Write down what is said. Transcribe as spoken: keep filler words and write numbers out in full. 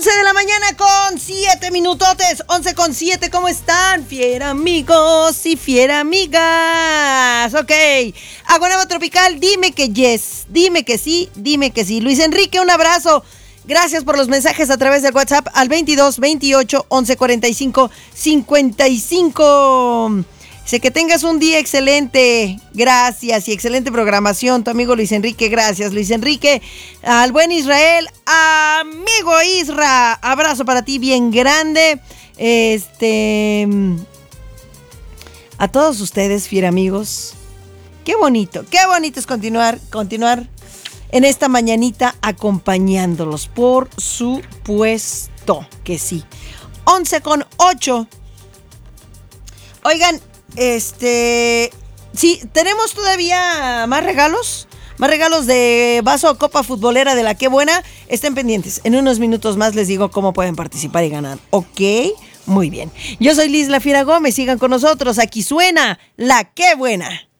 once de la mañana con siete minutotes. once con siete, ¿cómo están? Fiera amigos y fiera amigas. Ok. Agua Nueva Tropical, dime que yes. Dime que sí, dime que sí. Luis Enrique, un abrazo. Gracias por los mensajes a través del WhatsApp al veintidós veintiocho once cuarenta y cinco cincuenta y cinco. Sé que tengas un día excelente, gracias, y excelente programación, tu amigo Luis Enrique, gracias, Luis Enrique, al buen Israel, amigo Isra, abrazo para ti bien grande, este, a todos ustedes, fiera amigos, qué bonito, qué bonito es continuar, continuar en esta mañanita acompañándolos, por supuesto que sí, once con ocho, oigan, Este, sí, tenemos todavía más regalos, más regalos de vaso o copa futbolera de la Qué Buena. Estén pendientes, en unos minutos más les digo cómo pueden participar y ganar, ¿ok? Muy bien, yo soy Liz La Fiera Gómez, sigan con nosotros, aquí suena la Qué Buena.